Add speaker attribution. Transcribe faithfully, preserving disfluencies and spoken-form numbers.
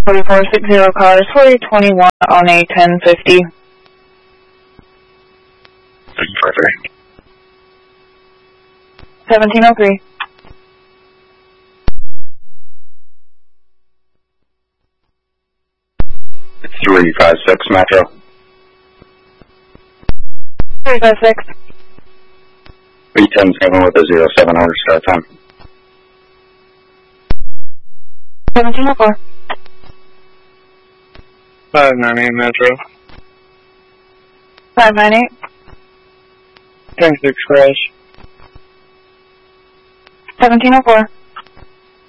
Speaker 1: forty-four sixty cars, forty twenty-one on a ten fifty.
Speaker 2: fifty-four three.
Speaker 1: seventeen oh three.
Speaker 2: three five six Metro.
Speaker 1: three five six.
Speaker 2: three ten seven with a zero seven hundred start time.
Speaker 1: seventeen oh four.
Speaker 3: five nine eight Metro.
Speaker 1: five nine eight.
Speaker 3: ten six crash.
Speaker 1: seventeen oh four.